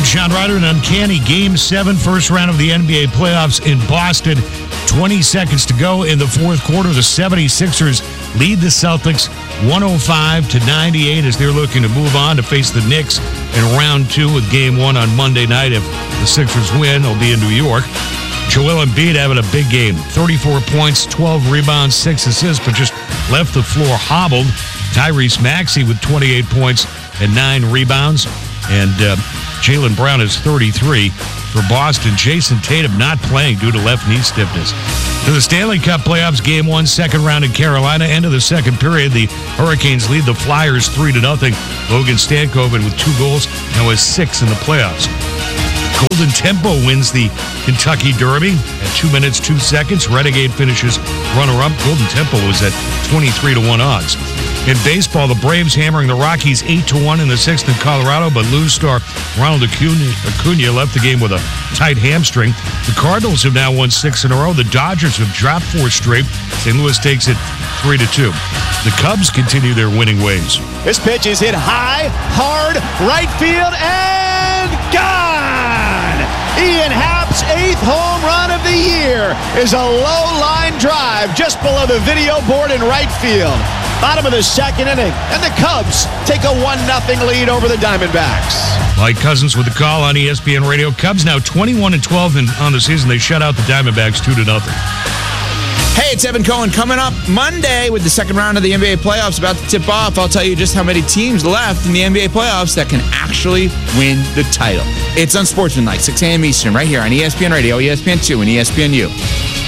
Sean Ryder, an uncanny Game 7, first round of the NBA playoffs in Boston. 20 seconds to go in the fourth quarter. The 76ers lead the Celtics 105-98 as they're looking to move on to face the Knicks in round 2 with Game 1 on Monday night. If the Sixers win, they'll be in New York. Joel Embiid having a big game. 34 points, 12 rebounds, 6 assists, but just left the floor hobbled. Tyrese Maxey with 28 points and 9 rebounds. And Jaylen Brown is 33 for Boston. Jason Tatum not playing due to left knee stiffness. To the Stanley Cup playoffs, Game 1, second round in Carolina. End of the second period, the Hurricanes lead the Flyers 3-0. Logan Stankoven with 2 goals, now has 6 in the playoffs. Golden Tempo wins the Kentucky Derby at 2 minutes, 2 seconds. Renegade finishes runner-up. Golden Tempo was at 23-1 odds. In baseball, the Braves hammering the Rockies 8-1 in the 6th in Colorado, but Lewis star Ronald Acuna left the game with a tight hamstring. The Cardinals have now won 6 in a row. The Dodgers have dropped 4 straight. St. Louis takes it 3-2. The Cubs continue their winning ways. This pitch is hit high, hard, right field, and gone! Ian Happ's 8th home run of the year is a low-line drive just below the video board in right field. Bottom of the second inning, and the Cubs take a 1-0 lead over the Diamondbacks. Mike Cousins with the call on ESPN Radio. Cubs now 21-12 on the season. They shut out the Diamondbacks 2-0. Hey, it's Evan Cohen. Coming up Monday with the second round of the NBA playoffs about to tip off. I'll tell you just how many teams left in the NBA playoffs that can actually win the title. It's Unsportsmanlike, 6 a.m. Eastern, right here on ESPN Radio, ESPN2, and ESPNU.